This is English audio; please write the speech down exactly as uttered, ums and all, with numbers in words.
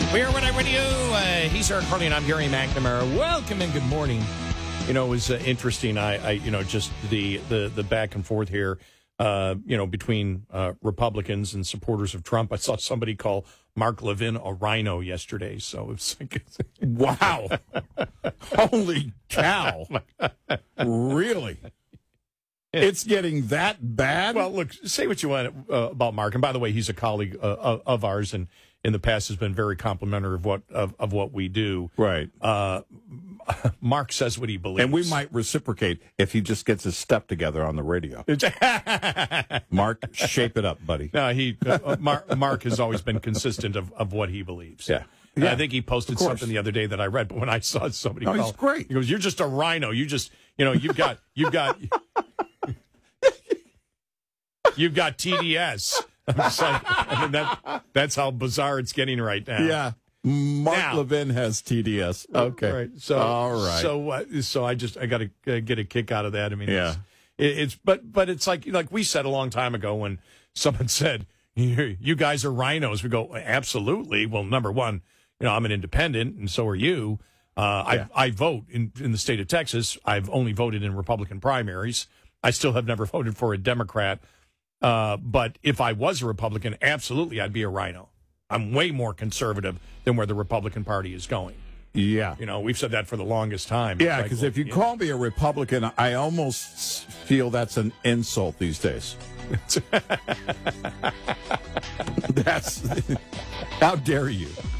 We are What I Radio. Uh, he's Eric Harley, and I'm Gary McNamara. Welcome and good morning. You know, it was uh, interesting. I, I, you know, just the, the, the back and forth here, uh, you know, between uh, Republicans and supporters of Trump. I saw somebody call Mark Levin a rhino yesterday. So it's like, wow. Holy cow. Really? It's getting that bad? Well, look, say what you want uh, about Mark. And by the way, he's a colleague uh, of, of ours, and in the past has been very complimentary of what of, of what we do. Right. Uh, Mark says what he believes. And we might reciprocate if he just gets his step together on the radio. Mark, shape it up, buddy. No, he uh, Mark, Mark has always been consistent of, of what he believes. Yeah. And yeah. I think he posted something the other day that I read, but when I saw somebody no, call, he's great. He goes, "You're just a rhino. You just, you know, you've got, you've got, you've got T D S." I'm just like, I mean, that, that's how bizarre it's getting right now. Yeah. Mark now, Levin has T D S. Okay. Right. So, all right. So, uh, so I just, I got to uh, get a kick out of that. I mean, yeah. it's, it, it's, but, but it's like, like we said a long time ago when someone said, you guys are rhinos. We go, absolutely. Well, number one, you know, I'm an independent and so are you. Uh, yeah. I, I vote in, in the state of Texas. I've only voted in Republican primaries. I still have never voted for a Democrat. Uh, but if I was a Republican, absolutely, I'd be a rhino. I'm way more conservative than where the Republican Party is going. Yeah. You know, we've said that for the longest time. Yeah, because like, well, if you yeah. call me a Republican, I almost feel that's an insult these days. That's how dare you?